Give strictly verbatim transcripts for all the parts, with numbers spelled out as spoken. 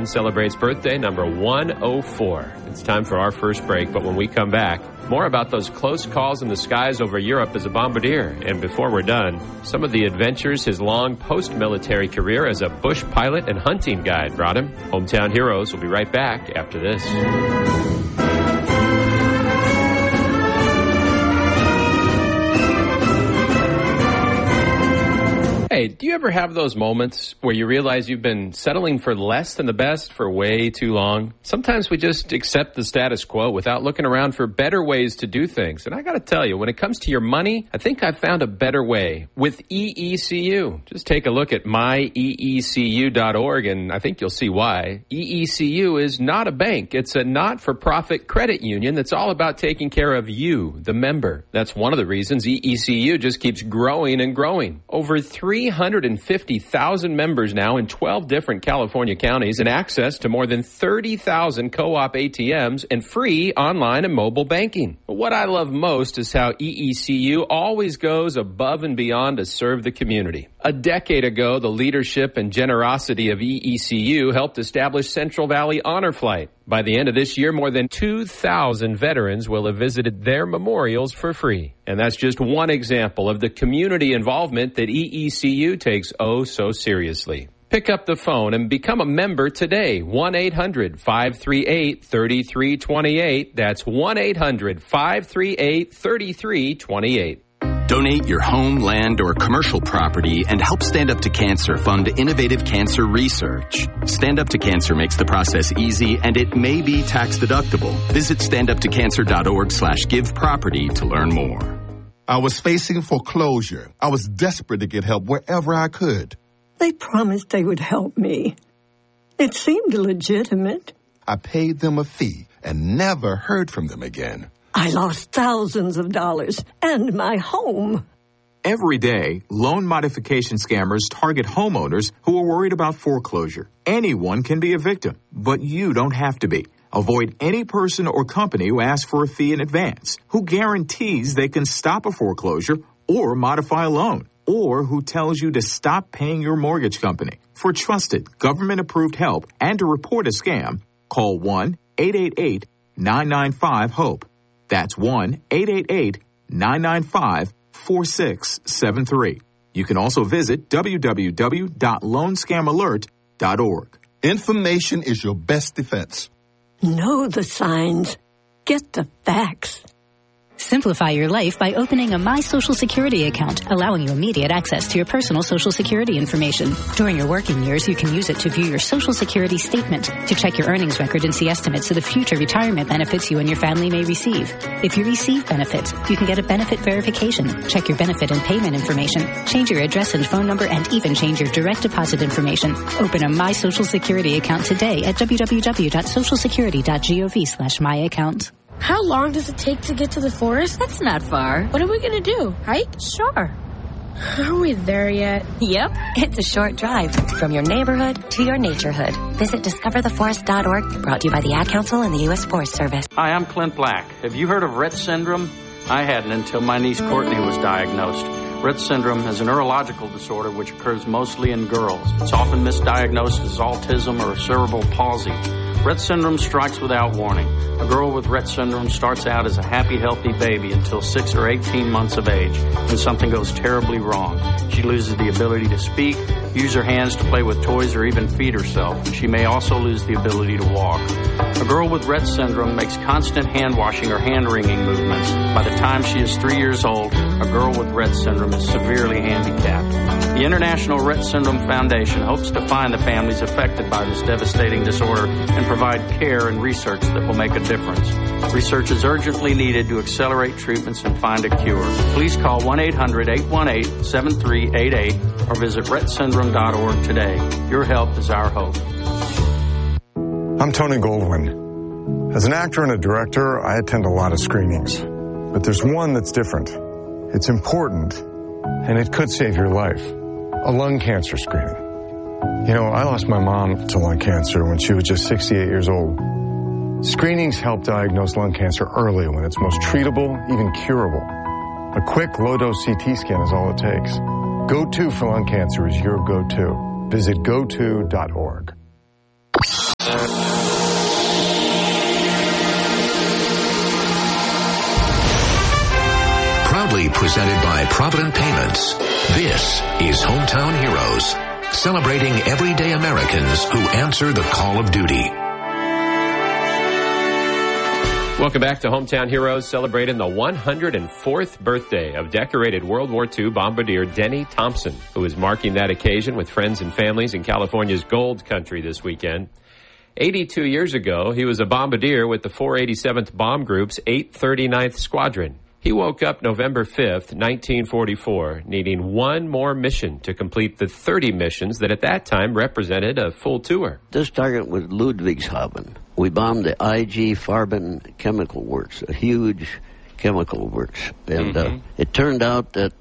celebrates birthday number one oh four. It's time for our first break, but when we come back, more about those close calls in the skies over Europe as a bombardier. And before we're done, some of the adventures his long post-military career as a bush pilot and hunting guide brought him. Hometown Heroes will be right back after this. Hey, do you ever have those moments where you realize you've been settling for less than the best for way too long? Sometimes we just accept the status quo without looking around for better ways to do things. And I got to tell you, when it comes to your money, I think I've found a better way with E E C U. Just take a look at my E E C U dot org, and I think you'll see why. E E C U is not a bank. It's a not-for-profit credit union that's all about taking care of you, the member. That's one of the reasons E E C U just keeps growing and growing. Over three hundred fifty thousand members now in twelve different California counties, and access to more than thirty thousand co-op A T Ms and free online and mobile banking. But what I love most is how E E C U always goes above and beyond to serve the community. A decade ago, the leadership and generosity of E E C U helped establish Central Valley Honor Flight. By the end of this year, more than two thousand veterans will have visited their memorials for free. And that's just one example of the community involvement that E E C U takes oh so seriously. Pick up the phone and become a member today. one eight hundred five three eight three three two eight. That's one eight hundred five three eight three three two eight. Donate your home, land, or commercial property and help Stand Up to Cancer fund innovative cancer research. Stand Up to Cancer makes the process easy, and it may be tax deductible. Visit standuptocancer.org slash give property to learn more. I was facing foreclosure. I was desperate to get help wherever I could. They promised they would help me. It seemed legitimate. I paid them a fee and never heard from them again. I lost thousands of dollars and my home. Every day, loan modification scammers target homeowners who are worried about foreclosure. Anyone can be a victim, but you don't have to be. Avoid any person or company who asks for a fee in advance, who guarantees they can stop a foreclosure or modify a loan, or who tells you to stop paying your mortgage company. For trusted, government-approved help and to report a scam, call one eight eight eight nine nine five HOPE. That's one eight eight eight nine nine five four six seven three. You can also visit w w w dot loan scam alert dot org. Information is your best defense. Know the signs. Get the facts. Simplify your life by opening a My Social Security account, allowing you immediate access to your personal Social Security information. During your working years, you can use it to view your Social Security statement, to check your earnings record and see estimates of the future retirement benefits you and your family may receive. If you receive benefits, you can get a benefit verification, check your benefit and payment information, change your address and phone number, and even change your direct deposit information. Open a My Social Security account today at w w w dot social security dot gov slash my account. How long does it take to get to the forest? That's not far. What are we going to do? Hike? Sure. Are we there yet? Yep. It's a short drive from your neighborhood to your naturehood. Visit discover the forest dot org, brought to you by the Ad Council and the U S Forest Service. Hi, I'm Clint Black. Have you heard of Rett syndrome? I hadn't until my niece Courtney was diagnosed. Rett syndrome is a neurological disorder which occurs mostly in girls. It's often misdiagnosed as autism or cerebral palsy. Rett syndrome strikes without warning. A girl with Rett syndrome starts out as a happy, healthy baby until six or eighteen months of age, when something goes terribly wrong. She loses the ability to speak, use her hands to play with toys, or even feed herself. She may also lose the ability to walk. A girl with Rett syndrome makes constant hand-washing or hand-wringing movements. By the time she is three years old, a girl with Rett syndrome is severely handicapped. The International Rett Syndrome Foundation hopes to find the families affected by this devastating disorder and provide care and research that will make a difference. Research is urgently needed to accelerate treatments and find a cure. Please call one eight hundred eight one eight seven three eight eight or visit rett syndrome dot org today. Your help is our hope. I'm Tony Goldwyn. As an actor and a director, I attend a lot of screenings. But there's one that's different. It's important, and it could save your life. A lung cancer screening. You know, I lost my mom to lung cancer when she was just sixty-eight years old. Screenings help diagnose lung cancer early when it's most treatable, even curable. A quick, low-dose C T scan is all it takes. Go To for lung cancer is your go-to. Visit go to dot org. Proudly presented by Provident Payments, this is Hometown Heroes, celebrating everyday Americans who answer the call of duty. Welcome back to Hometown Heroes, celebrating the one hundred fourth birthday of decorated World War Two bombardier Denny Thompson, who is marking that occasion with friends and families in California's Gold Country this weekend. eighty-two years ago, he was a bombardier with the four eighty-seventh Bomb Group's eight thirty-ninth Squadron. He woke up November fifth, nineteen forty-four, needing one more mission to complete the thirty missions that at that time represented a full tour. This target was Ludwigshafen. We bombed the I G Farben Chemical Works, a huge chemical works. And mm-hmm. uh, it turned out that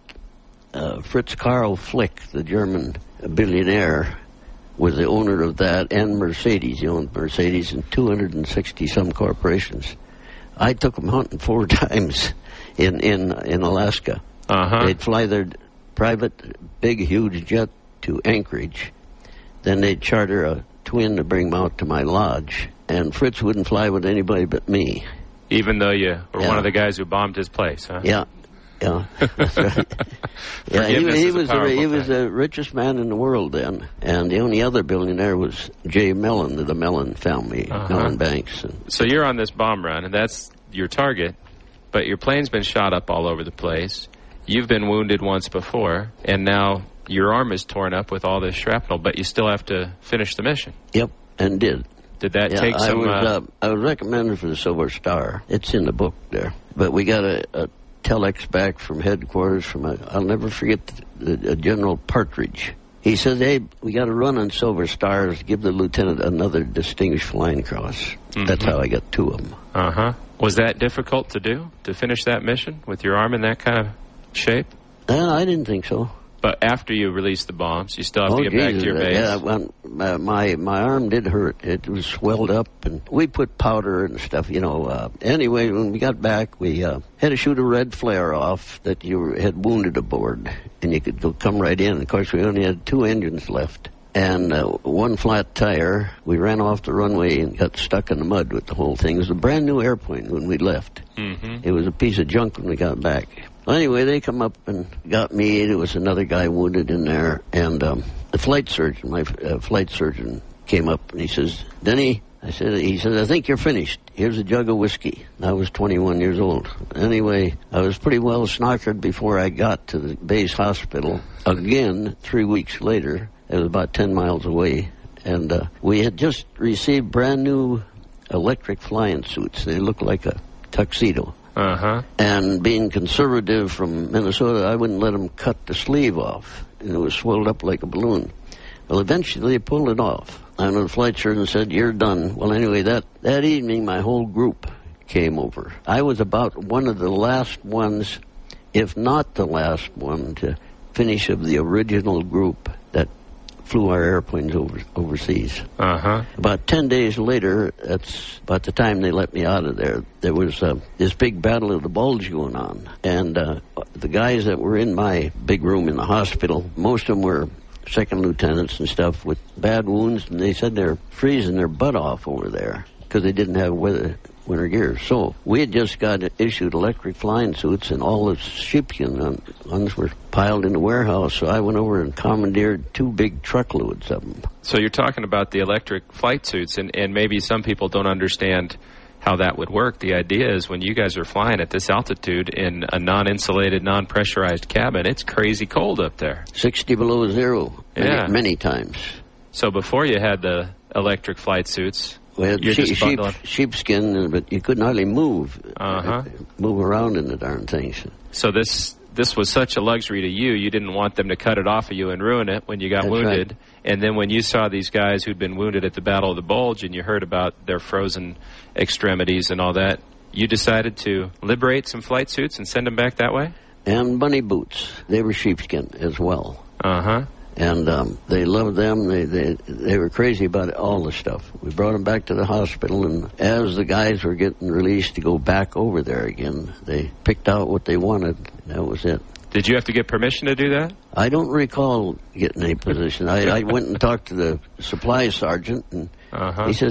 uh, Fritz Karl Flick, the German billionaire, was the owner of that, and Mercedes. He owned Mercedes and two hundred sixty some corporations. I took them hunting four times in in in Alaska. Uh-huh. They'd fly their private, big, huge jet to Anchorage. Then they'd charter a twin to bring them out to my lodge. And Fritz wouldn't fly with anybody but me. Even though you were yeah. one of the guys who bombed his place, huh? Yeah. Yeah, that's right. yeah, he, he was the, he was the richest man in the world then, and the only other billionaire was Jay Mellon, of the Mellon family, uh-huh. Mellon Banks. And so you're on this bomb run, and that's your target, but your plane's been shot up all over the place. You've been wounded once before, and now your arm is torn up with all this shrapnel, but you still have to finish the mission. Yep, and did. Did that yeah, take some... I was, uh, uh, I was recommended for the Silver Star. It's in the book there. But we got a... a telex back from headquarters from a, I'll never forget the, the, General Partridge. He says, hey, we got to run on Silver Stars, give the lieutenant another Distinguished Flying Cross. Mm-hmm. That's how I got two of them. Uh-huh. Was that difficult to do, to finish that mission with your arm in that kind of shape? Uh, I didn't think so. But after you release the bombs, you still have oh, to get Jesus, back to your base? Yeah, well, my, my my arm did hurt. It was swelled up, and we put powder and stuff, you know. Uh, anyway, when we got back, we uh, had to shoot a red flare off that you were, had wounded aboard, and you could go come right in. Of course, we only had two engines left, and uh, one flat tire. We ran off the runway and got stuck in the mud with the whole thing. It was a brand-new airplane when we left. Mm-hmm. It was a piece of junk when we got back. Well, anyway, they come up and got me. There was another guy wounded in there. And um, the flight surgeon, my uh, flight surgeon, came up and he says, Denny, I said, he said, I think you're finished. Here's a jug of whiskey. I was twenty-one years old. Anyway, I was pretty well snockered before I got to the base hospital. Again, three weeks later, it was about ten miles away. And uh, we had just received brand new electric flying suits. They looked like a tuxedo. Uh-huh. And being conservative from Minnesota, I wouldn't let them cut the sleeve off. And it was swelled up like a balloon. Well, eventually they pulled it off. And the flight surgeon said, you're done. Well, anyway, that, that evening my whole group came over. I was about one of the last ones, if not the last one, to finish of the original group that flew our airplanes over, overseas. Uh-huh. About ten days later, that's about the time they let me out of there, there was uh, this big Battle of the Bulge going on. And uh, the guys that were in my big room in the hospital, most of them were second lieutenants and stuff with bad wounds, and they said they're freezing their butt off over there because they didn't have weather, winter gear. So we had just got issued electric flying suits, and all the sheepskin ones were piled in the warehouse. So I went over and commandeered two big truckloads of them. So you're talking about the electric flight suits, and, and maybe some people don't understand how that would work. The idea is when you guys are flying at this altitude in a non-insulated, non-pressurized cabin, it's crazy cold up there. sixty below zero, many, yeah. many times. So before you had the electric flight suits, we had you're she- just sheep, bundling. sheepskin, but you couldn't hardly move, uh-huh. move around in the darn things. So this this was such a luxury to you, you didn't want them to cut it off of you and ruin it when you got That's wounded. Right. And then when you saw these guys who'd been wounded at the Battle of the Bulge and you heard about their frozen extremities and all that, you decided to liberate some flight suits and send them back that way? And bunny boots. They were sheepskin as well. Uh-huh. And um, they loved them. They, they they were crazy about it, all the stuff. We brought them back to the hospital, and as the guys were getting released to go back over there again, they picked out what they wanted. That was it. Did you have to get permission to do that? I don't recall getting any position. I, I went and talked to the supply sergeant, and uh-huh. he said,